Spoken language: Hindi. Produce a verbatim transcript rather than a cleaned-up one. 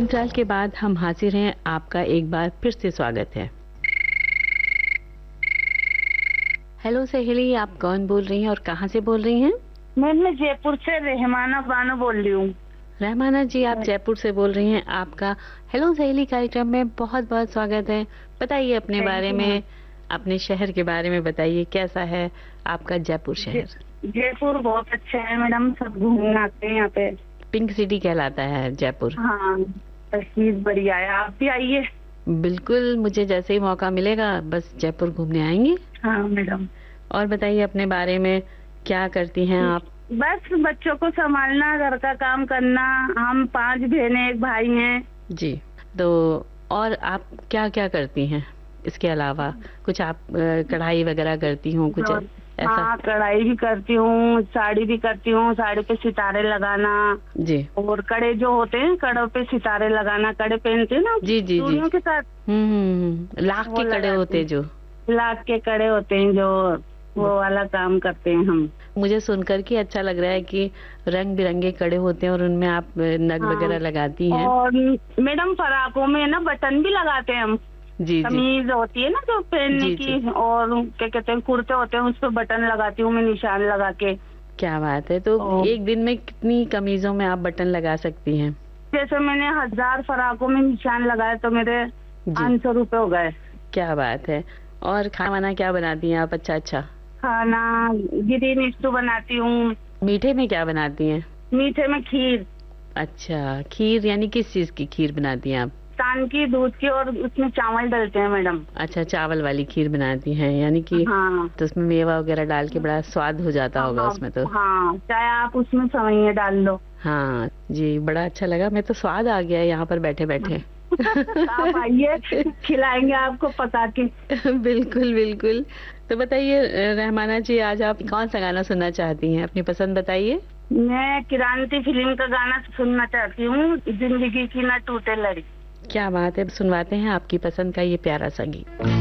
अंतराल के बाद हम हाजिर हैं। आपका एक बार फिर से स्वागत है। हेलो सहेली, आप कौन बोल रही हैं और कहाँ से बोल रही हैं? मैं मैं जयपुर से रहमाना बानो बोल रही हूँ। रहमाना जी, आप जयपुर से बोल रही हैं। आपका हेलो सहेली कार्यक्रम में बहुत बहुत स्वागत है। बताइए अपने बारे में, अपने शहर के बारे में बताइए, कैसा है आपका जयपुर शहर? जयपुर बहुत अच्छा है मैडम, सब घूमने आते हैं यहाँ पे। पिंक सिटी कहलाता है जयपुर। हाँ, तस्वीर बढ़िया है, आप भी आइए। बिल्कुल, मुझे जैसे ही मौका मिलेगा बस जयपुर घूमने आएंगे। हाँ मैडम। और बताइए अपने बारे में, क्या करती हैं आप? बस बच्चों को संभालना, घर का काम करना। हम पांच बहनें एक भाई हैं जी। तो और आप क्या क्या करती हैं इसके अलावा? कुछ आप कढ़ाई वगैरह करती हूँ कुछ ऐसा? हाँ, कढ़ाई भी करती हूँ, साड़ी भी करती हूँ। साड़ी पे सितारे लगाना जी, और कड़े जो होते हैं, कड़ों पे सितारे लगाना। कड़े पहनते हैं ना जी जी जी के साथ। हम्म लाख के कड़े होते हैं जो लाख के कड़े होते हैं जो, वो वाला काम करते हैं हम। मुझे सुनकर के अच्छा लग रहा है कि रंग बिरंगे कड़े होते हैं और उनमें आप नग हाँ, वगैरह लगाती हैं। और मैडम फराकों में ना बटन भी लगाते हैं हम। जी कमीज जी होती है ना जो पहनने जी, की जी। और क्या कहते हैं, कुर्ते होते हैं, उस पर बटन लगाती हूँ मैं, निशान लगा के। क्या बात है! तो एक दिन में कितनी कमीजों में आप बटन लगा सकती हैं? जैसे मैंने हजार फराकों में निशान लगाए तो मेरे पाँच सौ रुपए हो गए। क्या बात है! और खाना वाना क्या बनाती हैं आप? अच्छा अच्छा खाना ग्रीन स्टू बनाती हूँ। मीठे में क्या बनाती हैं? मीठे में खीर। अच्छा, खीर यानी किस चीज की खीर बनाती हैं आप? तान की, दूध की, और उसमें चावल डलते हैं मैडम। अच्छा, चावल वाली खीर बनाती हैं यानी कि हाँ। तो उसमें मेवा वगैरह डाल के बड़ा स्वाद हो जाता होगा हाँ, उसमें तो। हाँ, चाहे आप उसमें सेवइयां डाल लो। हाँ जी, बड़ा अच्छा लगा। मैं तो स्वाद आ गया यहाँ पर बैठे बैठे। आप आइए, खिलाएंगे आपको पका के। बिल्कुल बिल्कुल। तो बताइए रहमाना जी, आज आप कौन सा गाना सुनना चाहती हैं? अपनी पसंद बताइए। मैं क्रांति फिल्म का गाना सुनना चाहती हूँ, जिंदगी की ना टूटे लड़ी। क्या बात है, सुनवाते हैं आपकी पसंद का ये प्यारा सा गीत।